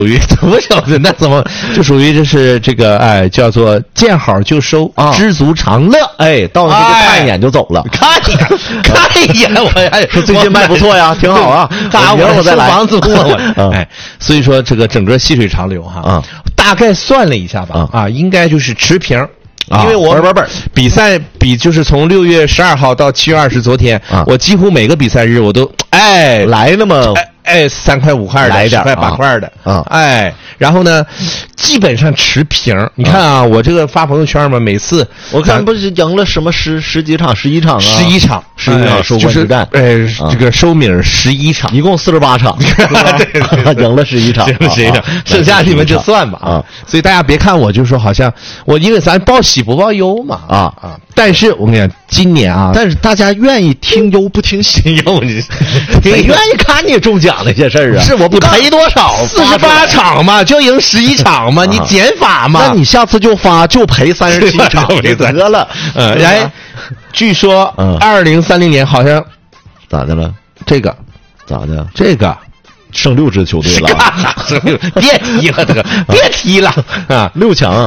属于怎么晓得？那怎么就属于就是这个叫做见好就收，知足常乐。 到那就看一眼就走了， 看一眼，我还说最近卖不错呀，挺好啊， 我再来房子所以说这个整个细水长流哈，大概算了一下吧，应该就是持平。因为我比赛就是从6月12号到7月20昨天，我几乎每个比赛日我都来那么 3块5块的， 来点 10块8块的然后呢，基本上持平。你看啊，我这个发朋友圈嘛，每次我看不是赢了什么十几场，11场啊 ，11场收官之战， 这个收米11场， 一共48场，对，赢了11场， 剩下你们就算吧所以大家别看我就说好像我因为咱报喜不报忧嘛但是我跟你讲，今年但是大家愿意听忧不听喜，谁愿意看你中奖那些事儿啊？ 是我不赔多少 ？48场嘛，就赢11场嘛，你减法嘛。 那你下次就发就赔37场就得了。 据说2030年好像咋的了？ 这个咋的？ 这个剩6支球队了， 别提了，这个别提了 6强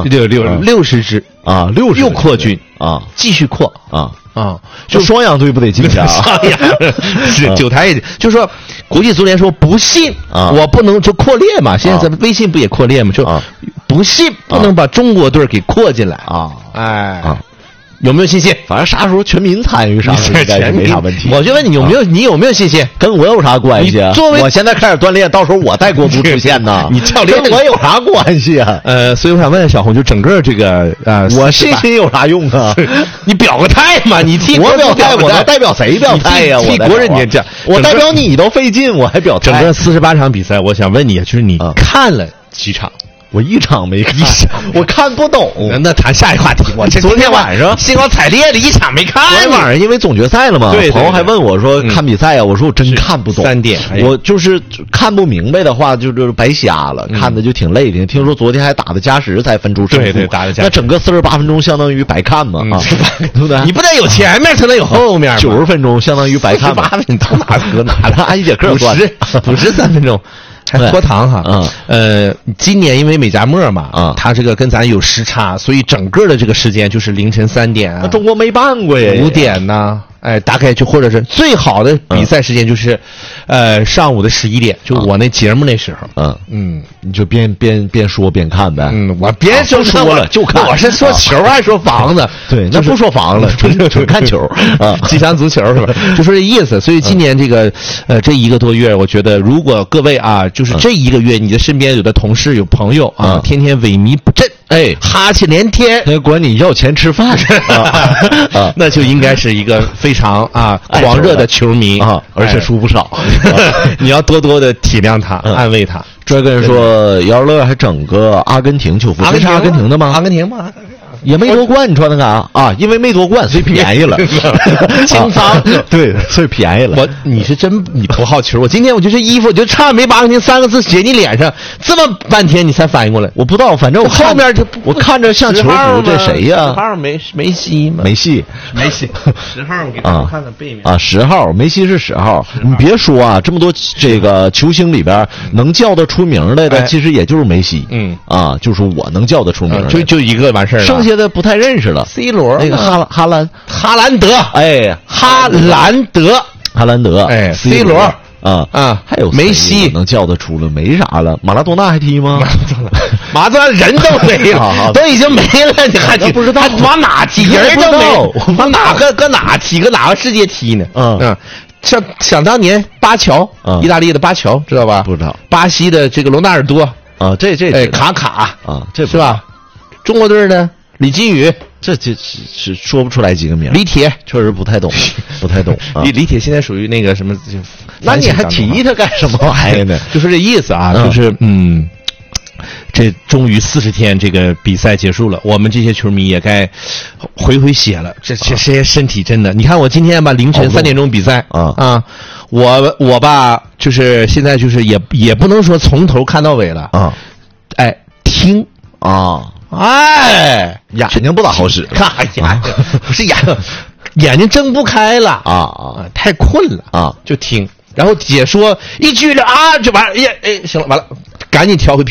60支 60 又扩军继续扩就双阳队不得进去啊？ 是9台也，就是说国际足联说不信我不能就扩列嘛，现在咱们微信不也扩列嘛，就不信不能把中国队给扩进来有没有信心？ 反正啥时候全民参与啥应该是没啥问题。 我就问你有没有信心？ 跟我有啥关系啊？我现在开始锻炼，到时候我带国足出现呢。 你教练跟我有啥关系啊？ 所以我想问小红，就整个这个我信心有啥用啊？ 你表个态嘛？你替我表态，我能代表谁表态呀？ 替国人你这， 我代表你都费劲，我还表态。 整个48场比赛，我想问你，就是你看了几场？ 我一场没看，我看不懂。 那谈下一个话题。我这昨天晚上兴高采烈的一场没看。 昨天晚上因为总决赛了嘛，朋友还问我说看比赛啊，我说我真看不懂。 3点， 我就是看不明白的话，就是白瞎了，看的就挺累的。听说昨天还打的加时才分出胜负， 对，打的加时。 那整个48分钟相当于白看嘛对不对？ 你不得有前面才能有后面 ？90分钟相当于白看嘛。 48分钟哪了？ 按一节课算 ，53分钟。还拖堂哈，今年因为美加墨嘛，它这个跟咱有时差，所以整个的这个时间就是凌晨3点那中国没办过呀 ，5点呢，大概就或者是最好的比赛时间就是，上午的11点，就我那节目那时候， 你就边说边看呗， 我别说了就看， 我是说球还说房子， 对，那不说房子了，纯看球吉祥足球是吧？就说这意思。所以今年这个这1个多月，我觉得如果各位就是这1个月，你的身边有的同事有朋友天天萎靡不振，哈气连天， 管你要钱吃饭那就应该是一个非常狂热的球迷而且输不少， 你要多多的体谅他，安慰他。 这跟人说姚乐还整个阿根廷球服，是阿根廷的吗？ 阿根廷吗？ 也没夺冠，你穿那干啥因为没夺冠，所以便宜了， 清仓， 对，所以便宜了。 你是真你不好球，我今天我就这衣服就差没把你3个字写你脸上，这么半天你才反应过来。 我不知道，反正我后面我看着像球服，这谁呀 ？10号梅西吗？ 梅西 10号，我给大家看看背面 10号，梅西是10号。你别说这么多这个球星里边能叫得出名来的，其实也就是梅西。就是我能叫得出名的， 就一个完事儿了， 剩下的不太认识了。 C 罗那个哈兰德，哈兰德 ，C 罗还有梅西能叫得出了，没啥了。马拉多纳还踢吗？ 马拉多纳人都没有，都已经没了，你还不知道往哪踢？人都没有，往搁哪踢？搁哪个世界踢呢？想当年巴乔，意大利的巴乔知道吧？ 不知道。 巴西的这个罗纳尔多这卡卡这是吧？中国队的李金羽， 这是说不出来几个名。 李铁确实不太懂。 李铁现在属于那个什么？ 那你还提他干什么玩意儿呢？ 就是这意思就是这终于40天这个比赛结束了，我们这些球迷也该回血了。这些身体真的，你看我今天凌晨3点钟比赛我吧就是现在就是也不能说从头看到尾了听眼睛不大好使， 不是眼睛睁不开了太困了就听，然后解说一句就完了，行了，完了，赶紧调回